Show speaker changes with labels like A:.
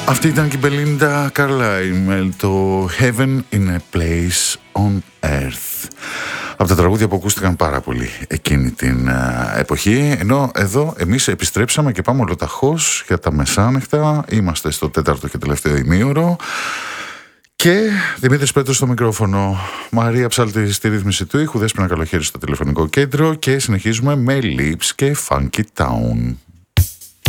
A: Αυτή ήταν και η Μπελίντα Καρλάιμ, το Heaven in a Place on Earth. Από τα τραγούδια που ακούστηκαν πάρα πολύ εκείνη την εποχή. Ενώ εδώ εμείς επιστρέψαμε και πάμε ολοταχώς για τα μεσάνυχτα. Είμαστε στο 4ο και τελευταίο ημίωρο. Και Δημήτρης Πέτρος στο μικρόφωνο, Μαρία Ψάλτη στη ρύθμιση του ήχου, Δέσποινα Καλοχέρη στο τηλεφωνικό κέντρο. Και συνεχίζουμε με Lips και Funky Town.